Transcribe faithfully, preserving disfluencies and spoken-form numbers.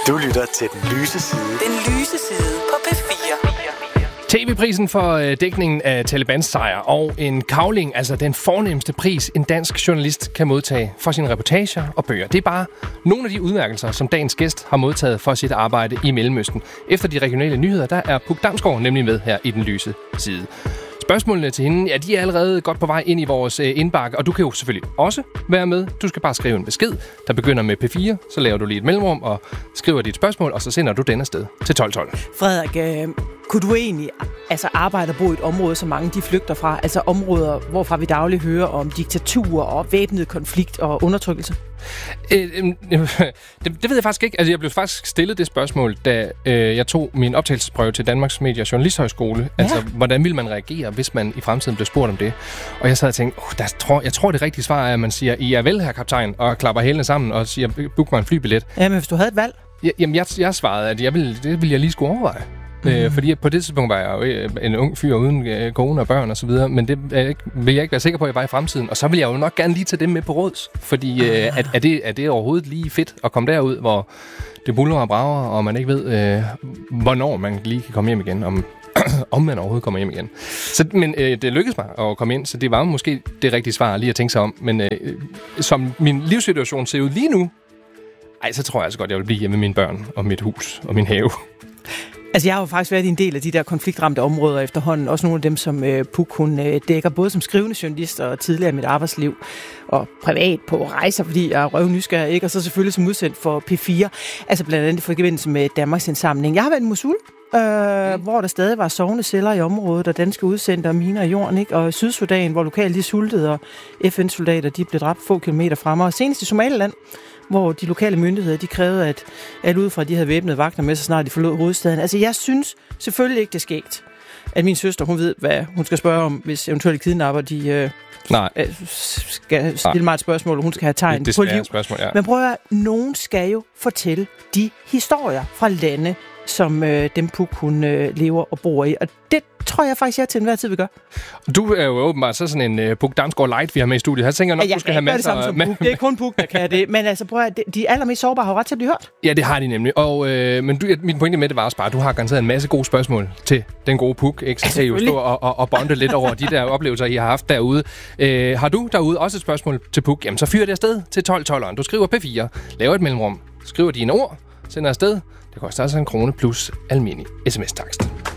Du lytter til Den Lyse Side. Den Lyse Side på P fire. T V-prisen for øh, dækningen af Talibans sejr og en kavling, altså den fornemste pris, en dansk journalist kan modtage for sine reportager og bøger. Det er bare nogle af de udmærkelser, som dagens gæst har modtaget for sit arbejde i Mellemøsten. Efter de regionale nyheder, der er Puk Damsgaard nemlig med her i Den Lyse Side. Spørgsmålene til hende, ja, de er allerede godt på vej ind i vores øh, indbakke, og du kan jo selvfølgelig også være med. Du skal bare skrive en besked, der begynder med P fire, så laver du lige et mellemrum og skriver dit spørgsmål, og så sender du den afsted til tolv tolv. Frederik, øh, kunne du egentlig altså, arbejde og bo i et område, som mange de flygter fra? Altså områder, hvorfra vi dagligt hører om diktatur og væbnet konflikt og undertrykkelse? Øh, øh, det, det ved jeg faktisk ikke. Altså, jeg blev faktisk stillet det spørgsmål, da øh, jeg tog min optagelsesprøve til Danmarks Medie- og Journalisthøjskole. Ja. Altså, hvordan ville man reagere, hvis man i fremtiden blev spurgt om det? Og jeg sad og tænkte, oh, der tror, jeg tror, det rigtige svar er, at man siger, I er vel, herr kaptajn, og klapper hælene sammen og siger, book mig en flybillet. Ja, men hvis du havde et valg? Ja, jamen, jeg, jeg svarede, at jeg ville, det ville jeg lige skulle overveje. Mm. Øh, fordi på det tidspunkt var jeg jo en ung fyr uden øh, kone og børn og så videre, men det øh, vil jeg ikke være sikker på, at jeg var i fremtiden. Og så vil jeg jo nok gerne lige tage dem med på råds, fordi øh, er, er, det, er det overhovedet lige fedt at komme derud, hvor det buller og brager, og man ikke ved, øh, hvornår man lige kan komme hjem igen, om, om man overhovedet kommer hjem igen. Så, men øh, det lykkedes mig at komme ind, så det var måske det rigtige svar lige at tænke sig om. Men øh, som min livssituation ser ud lige nu, ej, så tror jeg altså godt, jeg vil blive hjemme med mine børn og mit hus og min have. Altså, jeg har jo faktisk været i en del af de der konfliktramte områder efterhånden. Også nogle af dem, som øh, Puk, hun øh, dækker, både som skrivende journalist og tidligere i mit arbejdsliv. Og privat på rejser, fordi jeg er røvnysgerrig, ikke? Og så selvfølgelig som udsendt for P fire. Altså blandt andet for forbindelse med Danmarks Indsamling. Jeg har været i Mosul, øh, mm. hvor der stadig var sovende celler i området, og danske udsendte og miner i jorden, ikke? Og Sydsudan, hvor lokalt de sultede, og F N-soldater, de blev dræbt få kilometer fremme. Og senest i Somaliland, hvor de lokale myndigheder, de krævede, at alle udefra, de havde væbnede vagter med, så snart de forlod hovedstaden. Altså, jeg synes selvfølgelig ikke, det er skægt, at min søster, hun ved, hvad hun skal spørge om, hvis eventuelle kidnapper, de øh, Nej. øh, skal stille mig et spørgsmål, og hun skal have tegn det, på liv. Spørgsmål, ja. Men prøv at høre, nogen skal jo fortælle de historier fra lande, som øh, dem Puk, hun øh, lever og bor i. Og det tror jeg faktisk, jeg til enhver tid vil gøre. Du er jo åbenbart så sådan en uh, Puk Damsgaard Light, vi har med i studiet. Jeg tænker nok, ja, du skal have masser af... Det, det er kun Puk, der kan det. Men altså, prøv at de allermest sårbare har ret til at blive hørt. Ja, det har de nemlig. Og, øh, men du, min pointe med det var også bare, at du har garanteret en masse gode spørgsmål til den gode Puk. Ikke? Så kan I jo stå og, og, og bonde lidt over de der oplevelser, I har haft derude. Øh, har du derude også et spørgsmål til Puk? Jamen, så fyrer det afsted til tolv tolv. Du skriver P fire, laver et mellemrum, skriver dine ord, sender afsted. Det koster altså en krone plus almindelig sms-takst.